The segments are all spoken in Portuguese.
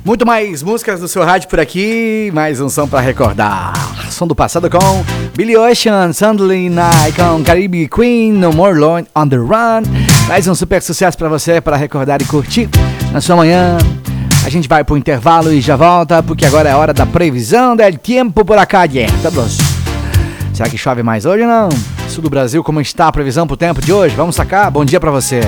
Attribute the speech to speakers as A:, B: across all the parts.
A: Muito mais músicas do seu rádio por aqui, mais um som pra recordar. Som do passado com Billy Ocean, Sunday Night com Caribe Queen, No More Lone on the Run. Mais um super sucesso pra você, para recordar e curtir na sua manhã. A gente vai pro intervalo e já volta, porque agora é hora da previsão del tempo por acá, todos. Será que chove mais hoje ou não? Sul do Brasil, como está a previsão pro tempo de hoje? Vamos sacar? Bom dia pra você.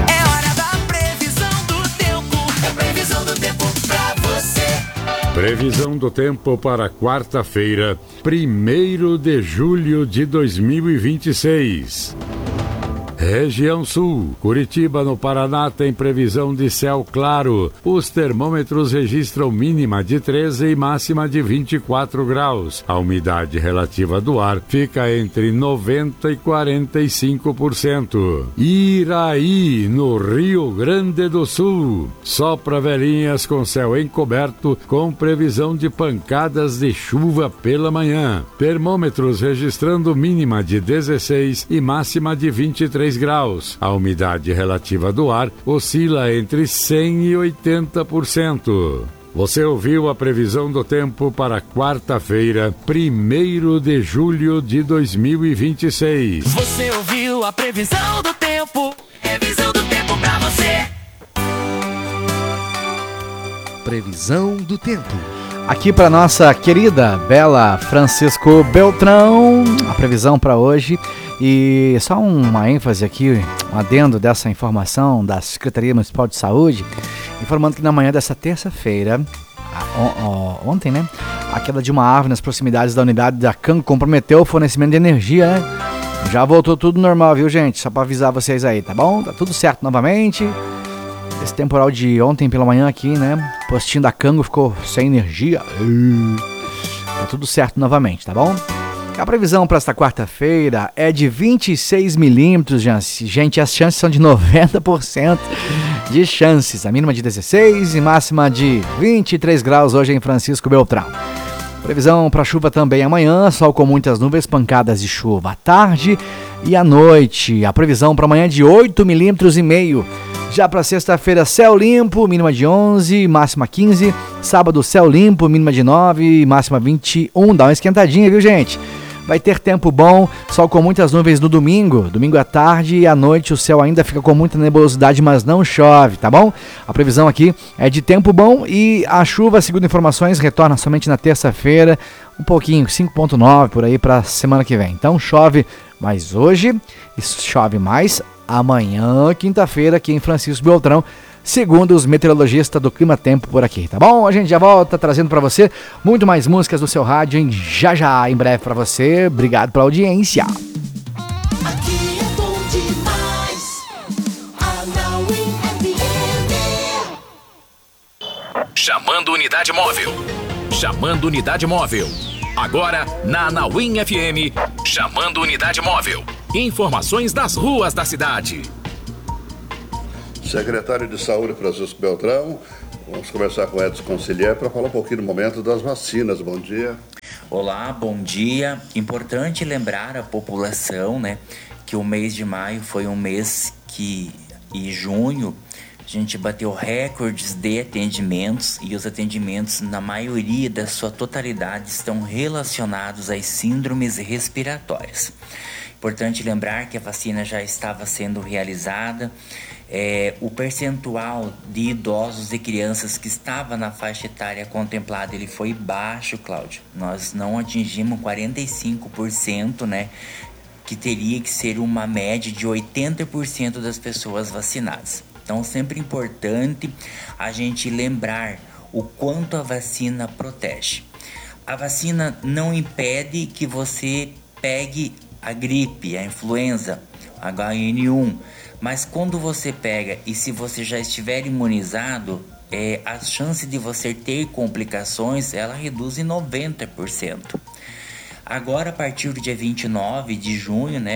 B: Previsão do tempo para quarta-feira, 1º de julho de 2026. Região Sul, Curitiba, no Paraná, tem previsão de céu claro. Os termômetros registram mínima de 13 e máxima de 24 graus. A umidade relativa do ar fica entre 90% e 45%. Iraí, no Rio Grande do Sul. Sopra velhinhas com céu encoberto, com previsão de pancadas de chuva pela manhã. Termômetros registrando mínima de 16 e máxima de 23 graus. A umidade relativa do ar oscila entre 100% e 80%. Você ouviu a previsão do tempo para quarta-feira, 1º de julho de 2026.
C: Você ouviu a previsão do tempo. Previsão do tempo pra você.
D: Previsão do tempo.
A: Aqui para nossa querida, bela Francisco Beltrão, a previsão para hoje. E só uma ênfase aqui, um adendo dessa informação da Secretaria Municipal de Saúde, informando que na manhã dessa terça-feira, ontem, né, a queda de uma árvore nas proximidades da unidade da CAN comprometeu o fornecimento de energia, né? Já voltou tudo normal, viu, gente? Só para avisar vocês aí, tá bom? Tá tudo certo novamente. Esse temporal de ontem pela manhã aqui, né, postinho da Cango ficou sem energia. Tá tudo certo novamente, tá bom? A previsão para esta quarta-feira é de 26 milímetros, gente, as chances são de 90% de chances, a mínima de 16 e máxima de 23 graus hoje em Francisco Beltrão. Previsão para chuva também amanhã, sol com muitas nuvens, pancadas de chuva à tarde e à noite. A previsão para amanhã é de 8 milímetros e meio. Já para sexta-feira, céu limpo, mínima de 11, máxima 15. Sábado, céu limpo, mínima de 9, máxima 21. Dá uma esquentadinha, viu, gente? Vai ter tempo bom, sol com muitas nuvens no domingo. Domingo à tarde e à noite o céu ainda fica com muita nebulosidade, mas não chove, tá bom? A previsão aqui é de tempo bom e a chuva, segundo informações, retorna somente na terça-feira. Um pouquinho, 5,9 por aí para semana que vem. Então chove mais hoje e chove mais amanhã, quinta-feira, aqui em Francisco Beltrão, segundo os meteorologistas do Clima Tempo por aqui, tá bom? A gente já volta trazendo pra você muito mais músicas do seu rádio em breve pra você. Obrigado pela audiência.
C: Aqui é bom demais. Anauim FM.
E: Chamando unidade móvel. Chamando unidade móvel. Agora na Anauim FM. Chamando unidade móvel. Informações das ruas da cidade.
F: Secretário de Saúde Francisco Beltrão, vamos conversar com Edson Concilier para falar um pouquinho do momento das vacinas. Bom dia.
G: Olá, bom dia. Importante lembrar a população, né, que o mês de maio foi um mês e junho a gente bateu recordes de atendimentos e os atendimentos, na maioria da sua totalidade, estão relacionados às síndromes respiratórias. Importante lembrar que a vacina já estava sendo realizada. O percentual de idosos e crianças que estava na faixa etária contemplada, ele foi baixo, Cláudio. Nós não atingimos 45%, né? Que teria que ser uma média de 80% das pessoas vacinadas. Então, sempre importante a gente lembrar o quanto a vacina protege. A vacina não impede que você pegue a gripe, a influenza, H1N1, mas quando você pega e se você já estiver imunizado, a chance de você ter complicações, ela reduz em 90%. Agora, a partir do dia 29 de junho, né,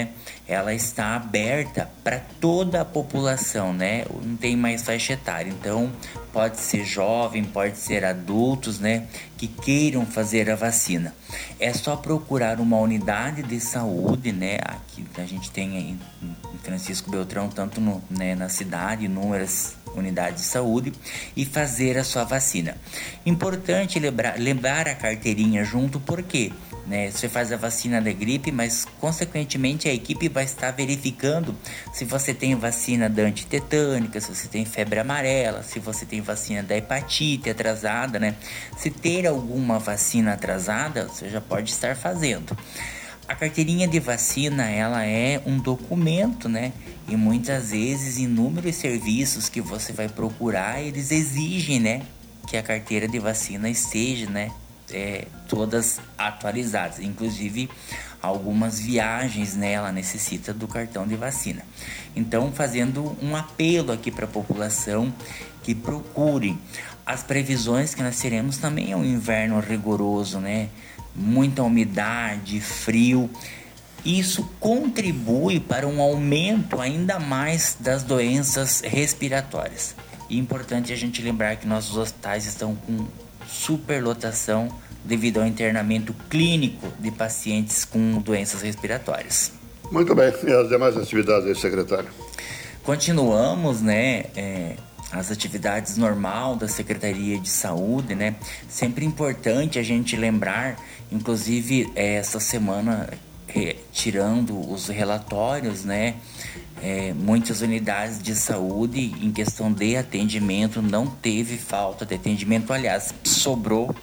G: ela está aberta para toda a população, né? Não tem mais faixa etária, então pode ser jovem, pode ser adultos, né, que queiram fazer a vacina. É só procurar uma unidade de saúde, né, aqui a gente tem em Francisco Beltrão, tanto na cidade, inúmeras unidades de saúde, e fazer a sua vacina. Importante lembrar a carteirinha junto, porque você faz a vacina da gripe, mas consequentemente a equipe vai estar verificando se você tem vacina da antitetânica, se você tem febre amarela, se você tem vacina da hepatite atrasada, né? Se ter alguma vacina atrasada, você já pode estar fazendo. A carteirinha de vacina, ela é um documento, né? E muitas vezes inúmeros serviços que você vai procurar, eles exigem, né, que a carteira de vacina esteja, né, todas atualizadas, inclusive algumas viagens, né, ela necessita do cartão de vacina. Então, fazendo um apelo aqui para a população que procurem. As previsões que nós teremos também é um inverno rigoroso, né, muita umidade, frio. Isso contribui para um aumento ainda mais das doenças respiratórias. E é importante a gente lembrar que nossos hospitais estão com superlotação devido ao internamento clínico de pacientes com doenças respiratórias.
F: Muito bem. E as demais atividades aí, secretário?
G: Continuamos, né, as atividades normal da Secretaria de Saúde, né? Sempre importante a gente lembrar, inclusive essa semana, tirando os relatórios, né? Muitas unidades de saúde em questão de atendimento não teve falta de atendimento, aliás, sobrou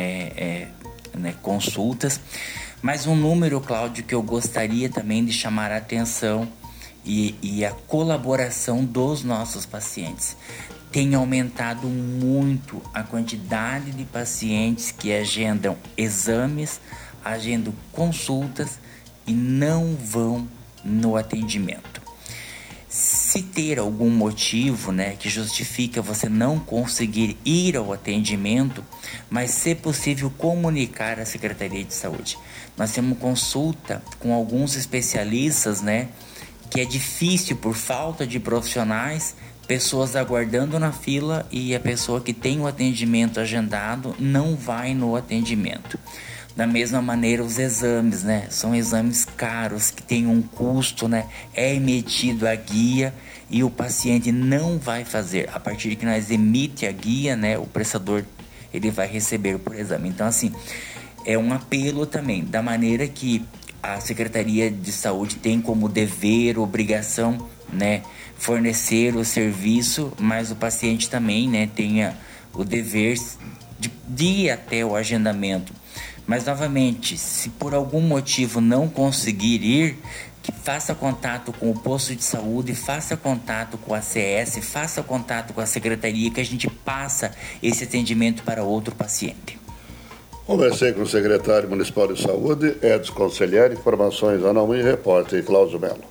G: consultas, mas um número, Cláudio, que eu gostaria também de chamar a atenção e a colaboração dos nossos pacientes. Tem aumentado muito a quantidade de pacientes que agendam exames, agendam consultas e não vão no atendimento. Se ter algum motivo, né, que justifica você não conseguir ir ao atendimento, mas se possível comunicar à Secretaria de Saúde. Nós temos consulta com alguns especialistas, né, que é difícil por falta de profissionais, pessoas aguardando na fila e a pessoa que tem o atendimento agendado não vai no atendimento. Da mesma maneira, os exames, né? São exames caros, que têm um custo, né? É emitido a guia e o paciente não vai fazer. A partir de que nós emite a guia, né? O prestador, ele vai receber por exame. Então, assim, é um apelo também, da maneira que a Secretaria de Saúde tem como dever, obrigação, né? Fornecer o serviço, mas o paciente também, né? Tenha o dever de ir até o agendamento. Mas, novamente, se por algum motivo não conseguir ir, que faça contato com o posto de saúde, faça contato com a CS, faça contato com a secretaria, que a gente passa esse atendimento para outro paciente.
F: Conversei com o secretário municipal de saúde, Edson Conselheiro, informações Ana e repórter Cláudio Melo.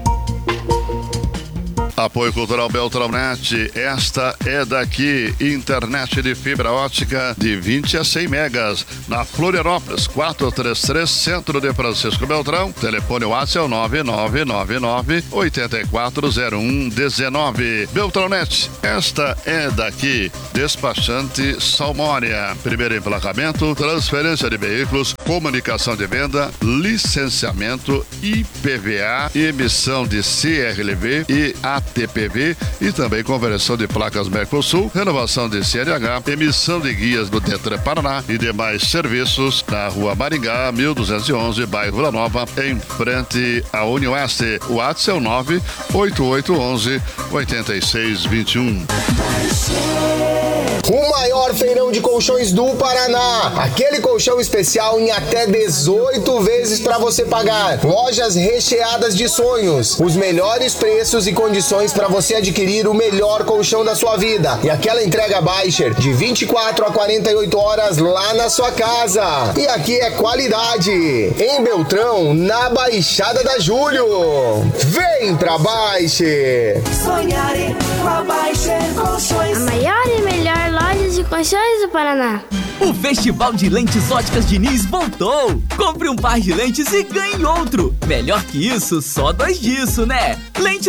F: Apoio Cultural Beltrão.net, esta é daqui, internet de fibra ótica de 20 a 100 megas, na Florianópolis, 433, centro de Francisco Beltrão, telefone WhatsApp é o 9999-840119. Beltrão.net, esta é daqui, despachante Salmória, primeiro emplacamento, transferência de veículos, comunicação de venda, licenciamento, IPVA, emissão de CRLV e ATPV e também conversão de placas Mercosul, renovação de CNH, emissão de guias do Detran Paraná e demais serviços na Rua Maringá, 1211, bairro Vila Nova, em frente à Unioeste. O WhatsApp é o 98811-8621.
H: O maior feirão de colchões do Paraná. Aquele colchão especial em até 18 vezes para você pagar. Lojas recheadas de sonhos. Os melhores preços e condições para você adquirir o melhor colchão da sua vida. E aquela entrega Baixer de 24 a 48 horas lá na sua casa. E aqui é qualidade. Em Beltrão, na Baixada da Júlio. Vem pra Baixer.
C: Sonhar com a Baixer Colchões.
I: A maior e melhor loja de colchões do Paraná. O Festival de Lentes Óticas Diniz voltou! Compre um par de lentes e ganhe outro! Melhor que isso, só 2 disso, né? Lentes